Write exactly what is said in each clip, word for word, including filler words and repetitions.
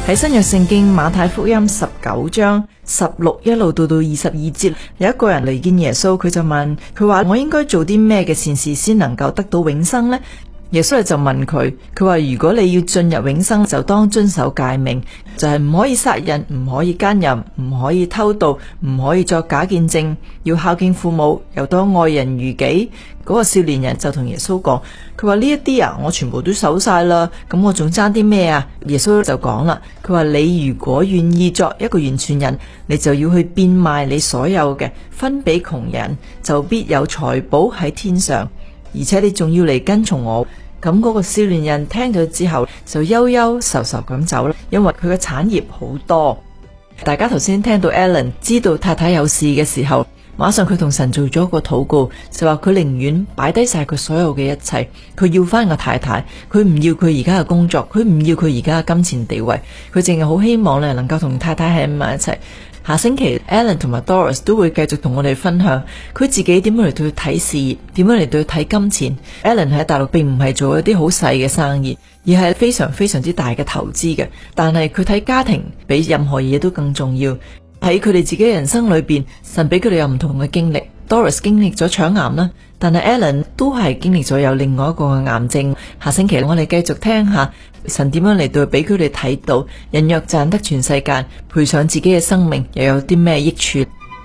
喺新約聖經馬太福音十九章十六一路到到二十二節，有一個人嚟見耶穌，佢就問佢話：我應該做啲咩嘅善事先能夠得到永生呢？耶穌就問佢，佢話如果你要進入永生，就當遵守誡命，就係唔可以殺人，唔可以奸淫，唔可以偷盜，唔可以作假見證，要孝敬父母，又當愛人如己。嗰個少年人就同耶穌講，佢話呢一啲啊，我全部都守晒啦，咁我仲爭啲咩啊？耶穌就講啦，佢話你如果願意作一個完全人，你就要去變賣你所有嘅，分俾窮人，就必有財寶喺天上，而且你仲要嚟跟從我。咁嗰個少年人聽咗之後就憂憂愁愁咁走啦，因為佢嘅產業好多。大家頭先聽到 Alan 知道太太有事嘅時候，馬上佢同神做咗個禱告，就話佢寧願擺低晒佢所有嘅一切，佢要翻個太太，佢唔要佢而家嘅工作，佢唔要佢而家嘅金錢地位，佢淨係好希望咧能夠同太太喺埋一齊。下星期 Alan 同埋 Doris 都會繼續同我哋分享佢自己點樣嚟到去睇事業，點樣嚟到去睇金錢。Alan 喺大陸並唔係做一啲好細嘅生意，而係非常非常之大嘅投資嘅，但係佢睇家庭比任何嘢都更重要。喺佢哋自己人生裏邊，神俾佢哋有唔同嘅經歷。Doris 經歷咗腸癌啦，但係 Alan 都係經歷咗有另外一個嘅癌症。下星期我哋繼續聽下神點樣嚟到俾佢哋睇到，人若賺得全世界，賠上自己嘅生命，又有啲咩益處？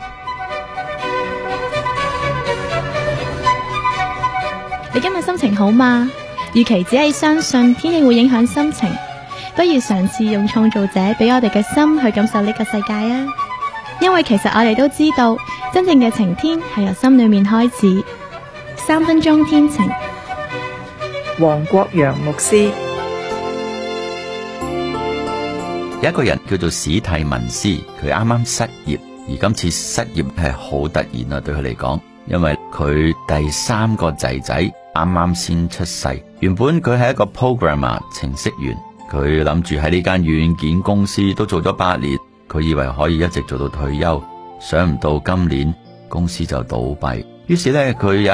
你今日心情好嗎？與其只係相信天氣會影響心情，不如嘗試用創造者俾我哋嘅心去感受呢個世界啊！因為其實我哋都知道，真正嘅晴天係由心裏面開始。三分鐘天晴， 黃國陽牧師。 有一個人叫做史蒂文斯，佢啱啱失業，而今次失業係好突然啊，對佢嚟講，因為佢第三個仔仔啱啱先出世。原本佢係一個 programmer 程式員，佢諗住喺呢間軟件公司都做咗八年，佢以為可以一直做到退休，想唔到今年公司就倒閉，於是呢，佢有